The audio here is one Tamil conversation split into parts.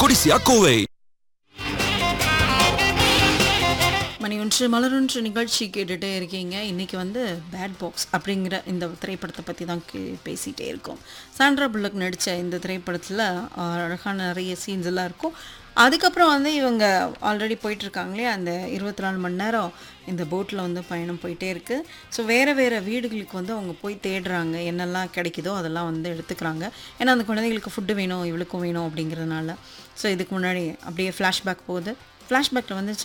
கொடிசியா கோவை. மணி ஒன்று மலரொன்று நிகழ்ச்சி கேட்டுகிட்டே இருக்கீங்க. இன்றைக்கி வந்து பேட் பாக்ஸ் அப்படிங்கிற இந்த திரைப்படத்தை பற்றி தான் பேசிகிட்டே இருக்கோம். சாண்ட்ரா புல்லக் நடித்த இந்த திரைப்படத்தில் அழகான நிறைய சீன்ஸ் எல்லாம் இருக்கும். அதுக்கப்புறம் வந்து இவங்க ஆல்ரெடி போயிட்டுருக்காங்களே அந்த 24 மணி நேரம் இந்த போட்டில் வந்து பயணம் போயிட்டே இருக்குது. ஸோ வேறு வேறு வீடுகளுக்கு வந்து அவங்க போய் தேடுறாங்க, என்னெல்லாம் கிடைக்குதோ அதெல்லாம் வந்து எடுத்துக்கிறாங்க. ஏன்னா அந்த குழந்தைங்களுக்கு ஃபுட்டு வேணும், இவளுக்கும் வேணும் அப்படிங்கிறதுனால. ஸோ இதுக்கு முன்னாடி அப்படியே ஃப்ளாஷ்பேக் போகுது. ஃப்ளாஷ்பேக்கில் வந்து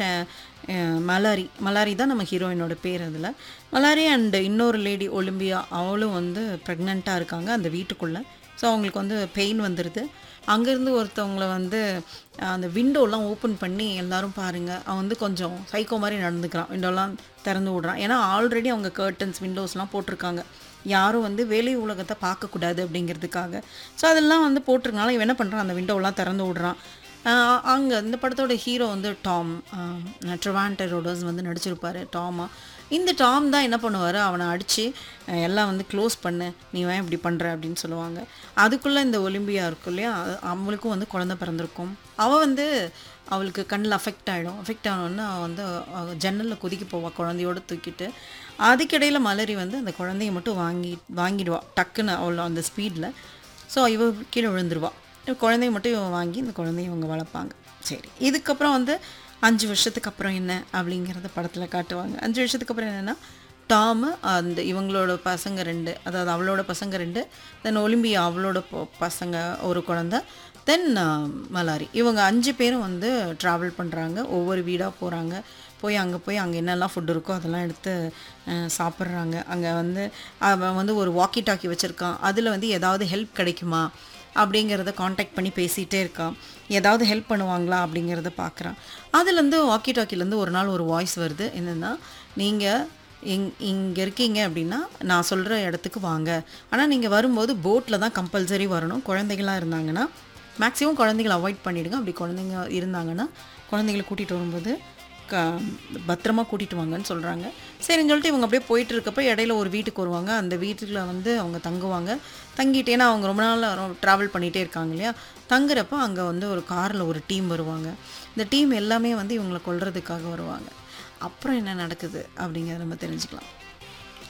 மலாரி தான் நம்ம ஹீரோயினோட பேர். அதில் மலாரி அண்ட் இன்னொரு லேடி ஒலிம்பியா, அவளும் வந்து ப்ரெக்னெண்ட்டாக இருக்காங்க அந்த வீட்டுக்குள்ளே. ஸோ அவங்களுக்கு வந்து பெயின் வந்துடுது. அங்கேருந்து ஒருத்தவங்கள வந்து அந்த விண்டோலாம் ஓப்பன் பண்ணி எல்லோரும் பாருங்கள், அவன் வந்து கொஞ்சம் சைக்கோ மாதிரி நடந்துக்கிறான், விண்டோலாம் திறந்து விட்றான். ஏன்னா ஆல்ரெடி அவங்க கர்டன்ஸ் விண்டோஸ்லாம் போட்டிருக்காங்க, யாரும் வந்து வேலை உலகத்தை பார்க்கக்கூடாது அப்படிங்கிறதுக்காக. ஸோ அதெல்லாம் வந்து போட்டிருக்கனால இவன் என்ன பண்ணுறான், அந்த விண்டோலாம் திறந்து விட்றான். அங்கே இந்த படத்தோட ஹீரோ வந்து டாம், ட்ரிவாண்டர் ரோடர்ஸ் வந்து நடிச்சிருப்பார் டாமா. இந்த டாம் தான் என்ன பண்ணுவார், அவனை அடித்து எல்லாம் வந்து க்ளோஸ் பண்ணு, நீ ஏன் இப்படி பண்ணுற அப்படின்னு சொல்லுவாங்க. அதுக்குள்ளே இந்த ஒலிம்பியா இருக்கும் இல்லையா, அவளுக்கும் வந்து குழந்தை பிறந்திருக்கும். அவள் வந்து அவளுக்கு கண்ணில் அஃபெக்ட் ஆனோன்னா அவள் வந்து ஜன்னலில் குதிக்க போவாள் குழந்தையோடு தூக்கிட்டு. அதுக்கிடையில் மலரி வந்து அந்த குழந்தைய மட்டும் வாங்கிடுவாள் டக்குன்னு அவள் அந்த ஸ்பீடில். ஸோ இவ கீழே விழுந்துருவாள். குழந்தைய மட்டும் இவன் வாங்கி இந்த குழந்தைய இவங்க வளர்ப்பாங்க. சரி, இதுக்கப்புறம் வந்து 5 வருஷத்துக்கு அப்புறம் என்ன அப்படிங்கிறத படத்தில் காட்டுவாங்க. 5 வருஷத்துக்கு அப்புறம் என்னென்னா, டாமு அந்த இவங்களோட பசங்க 2, அதாவது அவளோட பசங்க 2, தென் ஒலிம்பியா அவளோட பசங்க ஒரு குழந்தை, தென் மலாரி, இவங்க 5 பேரும் வந்து ட்ராவல் பண்ணுறாங்க. ஒவ்வொரு வீடாக போகிறாங்க. போய் அங்கே என்னெல்லாம் ஃபுட் இருக்கோ அதெல்லாம் எடுத்து சாப்பிட்றாங்க. அங்கே வந்து அவன் வந்து ஒரு வாக்கி டாக்கி வச்சுருக்கான். அதில் வந்து ஏதாவது ஹெல்ப் கிடைக்குமா அப்படிங்கிறத காண்டாக்ட் பண்ணி பேசிகிட்டே இருக்கான். ஏதாவது ஹெல்ப் பண்ணுவாங்களா அப்படிங்கிறத பார்க்குறான். அதுலேருந்து வாக்கி டாக்கிலேருந்து ஒரு நாள் ஒரு வாய்ஸ் வருது, என்னென்னா, நீங்கள் இங்கே இருக்கீங்க அப்படின்னா நான் சொல்கிற இடத்துக்கு வாங்க, ஆனால் நீங்கள் வரும்போது போட்டில் தான் கம்பல்சரி வரணும். குழந்தைகளாக இருந்தாங்கன்னா மேக்ஸிமம் குழந்தைகளை அவாய்ட் பண்ணிவிடுங்க. அப்படி குழந்தைங்க இருந்தாங்கன்னா குழந்தைகளை கூட்டிகிட்டு வரும்போது பத்திரமா கூட்டிகிட்டு வாங்கன்னு சொல்கிறாங்க. சரின்னு சொல்லிட்டு இவங்க அப்படியே போயிட்டு இருக்கப்போ இடையில ஒரு வீட்டுக்கு வருவாங்க. அந்த வீட்டில் வந்து அவங்க தங்குவாங்க. தங்கிட்டு, ஏன்னா அவங்க ரொம்ப நாள் ட்ராவல் பண்ணிகிட்டே இருக்காங்க இல்லையா, தங்குறப்போ அங்கே வந்து ஒரு காரில் ஒரு டீம் வருவாங்க. இந்த டீம் எல்லாமே வந்து இவங்களை கொல்றதுக்காக வருவாங்க. அப்புறம் என்ன நடக்குது அப்படிங்கிறத நம்ம தெரிஞ்சுக்கலாம்.